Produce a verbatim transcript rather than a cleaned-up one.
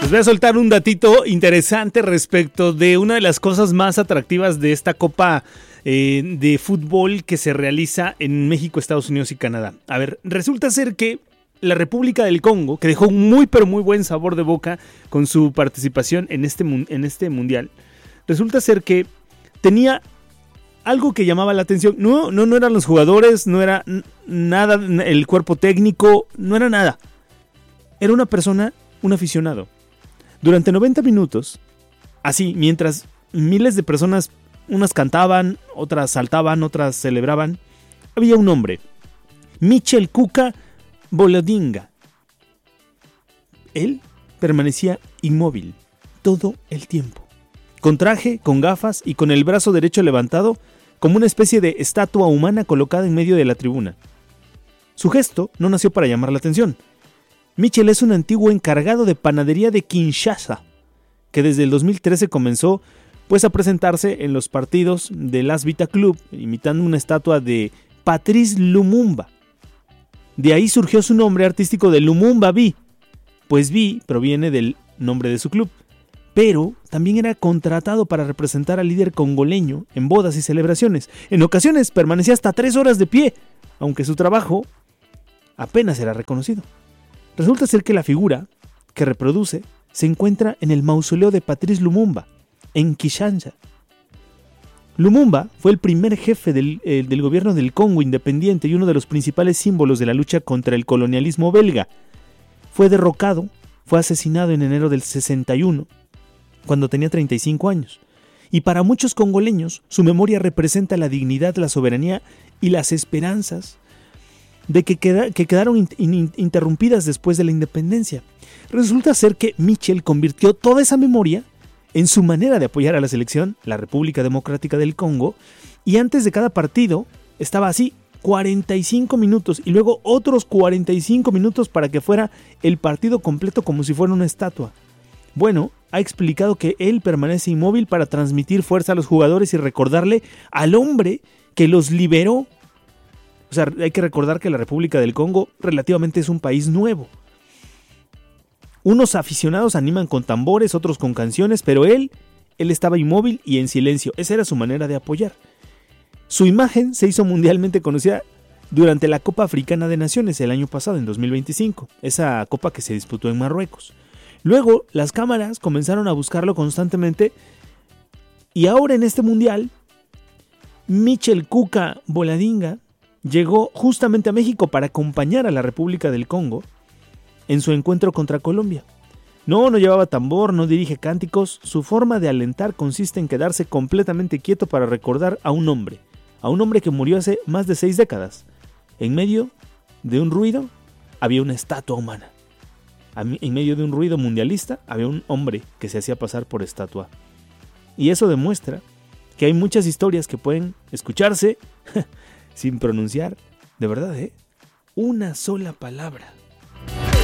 Les voy a soltar un datito interesante respecto de una de las cosas más atractivas de esta Copa eh, de Fútbol que se realiza en México, Estados Unidos y Canadá. A ver, resulta ser que la República del Congo, que dejó un muy pero muy buen sabor de boca con su participación en este, en este mundial, resulta ser que tenía algo que llamaba la atención. No, no, no eran los jugadores, no era nada, el cuerpo técnico, no era nada. Era una persona, un aficionado. Durante noventa minutos, así, mientras miles de personas, unas cantaban, otras saltaban, otras celebraban, había un hombre, Michel Kuka Bolodinga. Él permanecía inmóvil todo el tiempo, con traje, con gafas y con el brazo derecho levantado, como una especie de estatua humana colocada en medio de la tribuna. Su gesto no nació para llamar la atención. Michel es un antiguo encargado de panadería de Kinshasa, que desde el dos mil trece comenzó pues, a presentarse en los partidos del Las Vita Club, imitando una estatua de Patrice Lumumba. De ahí surgió su nombre artístico de Lumumba B, pues B proviene del nombre de su club, pero también era contratado para representar al líder congoleño en bodas y celebraciones. En ocasiones permanecía hasta tres horas de pie, aunque su trabajo apenas era reconocido. Resulta ser que la figura que reproduce se encuentra en el mausoleo de Patrice Lumumba, en Kinshasa. Lumumba fue el primer jefe del, eh, del gobierno del Congo independiente y uno de los principales símbolos de la lucha contra el colonialismo belga. Fue derrocado, fue asesinado en enero del sesenta y uno, cuando tenía treinta y cinco años. Y para muchos congoleños, su memoria representa la dignidad, la soberanía y las esperanzas de que, queda, que quedaron in, in, interrumpidas después de la independencia. Resulta ser que Michel convirtió toda esa memoria en su manera de apoyar a la selección, la República Democrática del Congo, y antes de cada partido estaba así, cuarenta y cinco minutos, y luego otros cuarenta y cinco minutos para que fuera el partido completo como si fuera una estatua. Bueno, ha explicado que él permanece inmóvil para transmitir fuerza a los jugadores y recordarle al hombre que los liberó. O sea, hay que recordar que la República del Congo relativamente es un país nuevo. Unos aficionados animan con tambores, otros con canciones, pero él, él estaba inmóvil y en silencio. Esa era su manera de apoyar. Su imagen se hizo mundialmente conocida durante la Copa Africana de Naciones el año pasado, en dos mil veinticinco, esa copa que se disputó en Marruecos. Luego, las cámaras comenzaron a buscarlo constantemente y ahora en este mundial, Michel Kuka Bolodinga llegó justamente a México para acompañar a la República del Congo en su encuentro contra Colombia. No, no llevaba tambor, no dirige cánticos. Su forma de alentar consiste en quedarse completamente quieto para recordar a un hombre, a un hombre que murió hace más de seis décadas. En medio de un ruido había una estatua humana. En medio de un ruido mundialista había un hombre que se hacía pasar por estatua. Y eso demuestra que hay muchas historias que pueden escucharse sin pronunciar, de verdad, ¿eh? Una sola palabra.